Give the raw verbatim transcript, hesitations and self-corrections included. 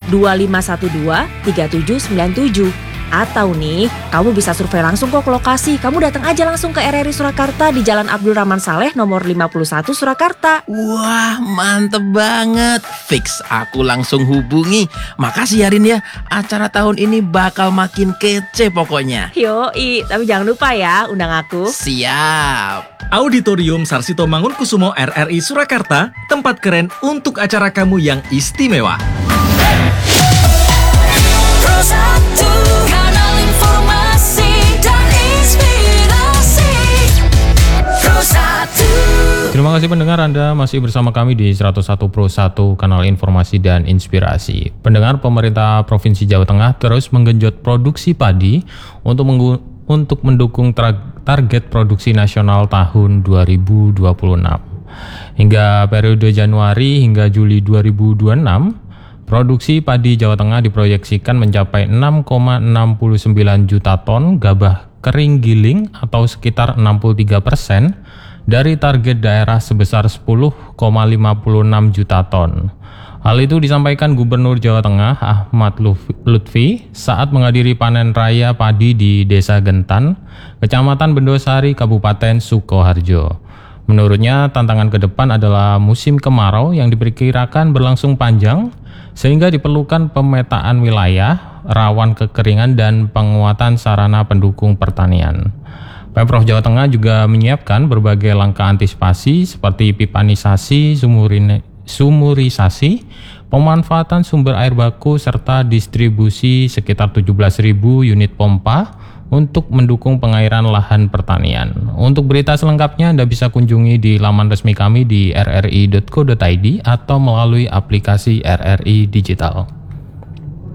dua lima satu dua tiga tujuh sembilan tujuh. Atau nih, kamu bisa survei langsung kok ke lokasi. Kamu datang aja langsung ke R R I Surakarta di Jalan Abdul Rahman Saleh nomor lima puluh satu Surakarta. Wah, mantep banget. Fix, aku langsung hubungi. Makasih ya Rin ya, acara tahun ini bakal makin kece pokoknya. Yoi, tapi jangan lupa ya undang aku. Siap. Auditorium Sarsito Mangunkusumo R R I Surakarta, tempat keren untuk acara kamu yang istimewa. Pro satu, kanal informasi dan inspirasi. Pro satu. Terima kasih pendengar, Anda masih bersama kami di seratus satu Pro satu, kanal informasi dan inspirasi. Pendengar, pemerintah Provinsi Jawa Tengah terus menggenjot produksi padi untuk menggu- untuk mendukung tra- target produksi nasional tahun dua ribu dua puluh enam. Hingga periode Januari hingga Juli dua ribu dua puluh enam, produksi padi Jawa Tengah diproyeksikan mencapai enam koma enam sembilan juta ton gabah kering giling atau sekitar enam puluh tiga persen dari target daerah sebesar sepuluh koma lima enam juta ton. Hal itu disampaikan Gubernur Jawa Tengah Ahmad Lutfi saat menghadiri panen raya padi di Desa Gentan, Kecamatan Bendosari, Kabupaten Sukoharjo. Menurutnya, tantangan ke depan adalah musim kemarau yang diperkirakan berlangsung panjang, sehingga diperlukan pemetaan wilayah, rawan kekeringan, dan penguatan sarana pendukung pertanian. Pemprov Jawa Tengah juga menyiapkan berbagai langkah antisipasi seperti pipanisasi, sumurin, sumurisasi, pemanfaatan sumber air baku, serta distribusi sekitar tujuh belas ribu unit pompa untuk mendukung pengairan lahan pertanian. Untuk berita selengkapnya Anda bisa kunjungi di laman resmi kami di r r i dot co dot i d atau melalui aplikasi R R I Digital.